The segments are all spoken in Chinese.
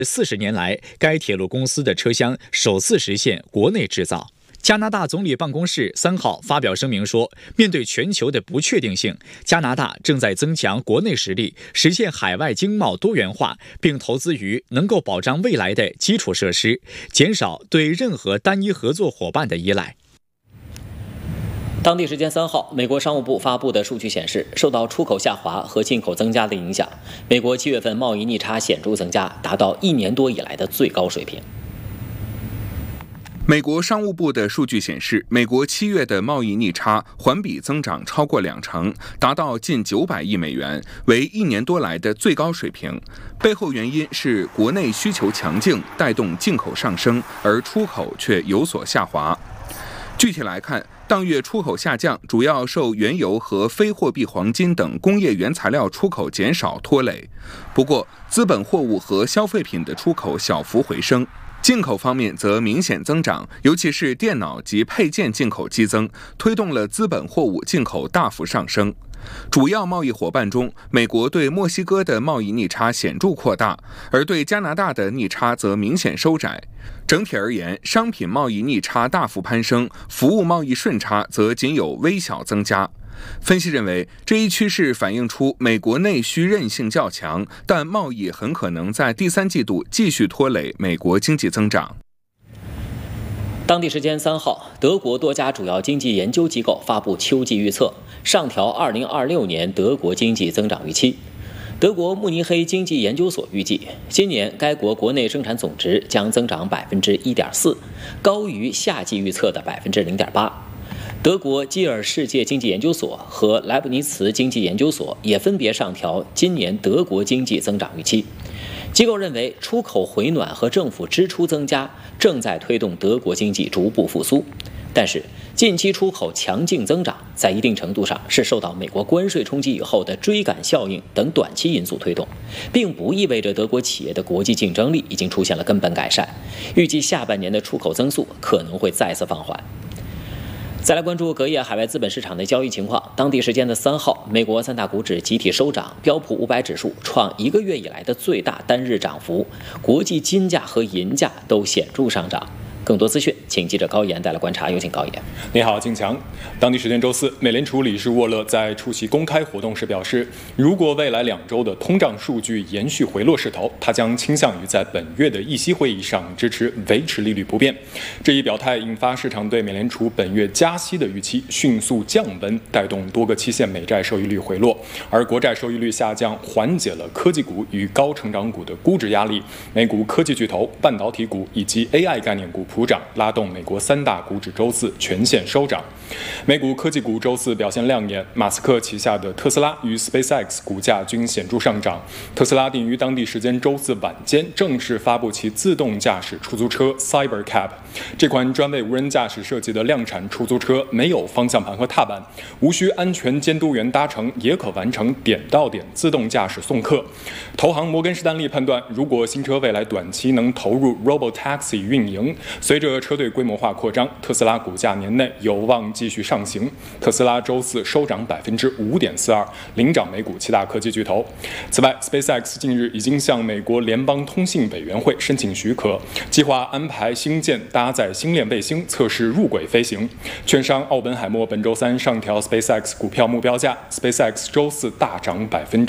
40年来，该铁路公司的车厢首次实现国内制造。加拿大总理办公室3号发表声明说，面对全球的不确定性，加拿大正在增强国内实力，实现海外经贸多元化，并投资于能够保障未来的基础设施，减少对任何单一合作伙伴的依赖。 当地时间3号，美国商务部发布的数据显示，受到出口下滑和进口增加的影响，美国7月份贸易逆差显著增加，达到1年多以来的最高水平。 美国商务部的数据显示，美国7月的贸易逆差环比增长超过20%，达到近900亿美元，为1年多来的最高水平。背后原因是国内需求强劲，带动进口上升，而出口却有所下滑。具体来看，当月出口下降主要受原油和非货币黄金等工业原材料出口减少拖累。不过，资本货物和消费品的出口小幅回升。进口方面则明显增长，尤其是电脑及配件进口激增，推动了资本货物进口大幅上升。主要贸易伙伴中，美国对墨西哥的贸易逆差显著扩大，而对加拿大的逆差则明显收窄。整体而言，商品贸易逆差大幅攀升，服务贸易顺差则仅有微小增加。分析认为，这一趋势反映出美国内需韧性较强，但贸易很可能在第3季度继续拖累美国经济增长。 当地时间3号，德国多家主要经济研究机构发布秋季预测，上调2026年德国经济增长预期。德国慕尼黑经济研究所预计，今年该国国内生产总值将增长1.4%，高于夏季预测的0.8%。德国基尔世界经济研究所和莱布尼茨经济研究所也分别上调今年德国经济增长预期。机构认为，出口回暖和政府支出增加正在推动德国经济逐步复苏。但是，近期出口强劲增长，在一定程度上是受到美国关税冲击以后的追赶效应等短期因素推动，并不意味着德国企业的国际竞争力已经出现了根本改善。预计下半年的出口增速可能会再次放缓。再来关注隔夜海外资本市场的交易情况。当地时间的3号，美国3大股指集体收涨，标普500指数创1个月以来的最大单日涨幅，国际金价和银价都显著上涨。更多资讯，请记者高岩带来观察。有请高岩。 你好，敬强。当地时间周4，美联储理事沃勒在出席公开活动时表示，如果未来2周的通胀数据延续回落势头，他将倾向于在本月的议息会议上支持维持利率不变。这一表态引发市场对美联储本月加息的预期迅速降温，带动多个期限美债收益率回落，而国债收益率下降缓解了科技股与高成长股的估值压力。美股科技巨头、半导体股以及 AI 概念股普涨，拉动美国3大股指周4全线收涨。美股科技股周4表现亮眼，马斯克旗下的特斯拉与 SpaceX 股价均显著上涨。特斯拉定于当地时间周4晚间正式发布其自动驾驶出租车 Cybercab。这款专为无人驾驶设计的量产出租车没有方向盘和踏板，无需安全监督员搭乘，也可完成点到点自动驾驶送客。投行摩根士丹利判断，如果新车未来短期能投入 Robotaxi 运营，随着车队规模化扩张，特斯拉股价年内有望继续上行。特斯拉周4收涨5.42%，领涨美股7大科技巨头。此外 ，SpaceX 近日已经向美国联邦通信委员会申请许可，计划安排星舰搭载星链卫星测试入轨飞行。券商奥本海默本周3上调 SpaceX 股票目标价 ，SpaceX 周4大涨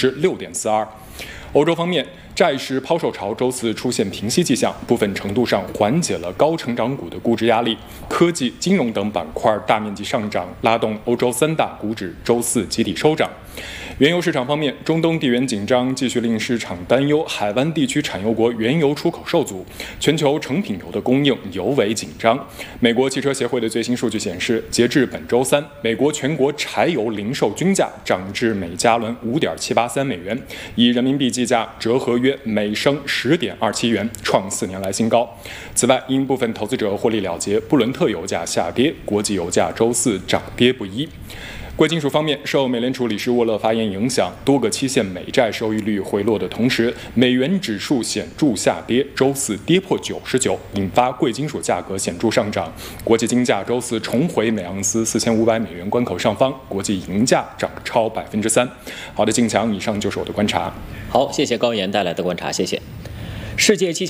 6.42%。欧洲方面，债市抛售潮周4出现平息迹象，部分程度上缓解了高成长股的估值压力。科技、金融等板块大面积上涨，拉动欧洲3大股指周4集体收涨。原油市场方面，中东地缘紧张继续令市场担忧海湾地区产油国原油出口受阻，全球成品油的供应尤为紧张。美国汽车协会的最新数据显示，截至本周3，美国全国柴油零售均价涨至每加仑5.783美元，以人民币计价折合约每升10.27元，创4年来新高。此外，因部分投资者获利了结，布伦特油价下跌，国际油价周4涨跌不一。贵金属方面，受美联储理事沃勒发言影响，多个期限美债收益率回落的同时，美元指数显著下跌，周4跌破99，引发贵金属价格显著上涨。国际金价周4重回每盎司4500美元关口上方，国际银价涨超3%。好的，敬强，以上就是我的观察。 好，谢谢高岩带来的观察，谢谢。世界气象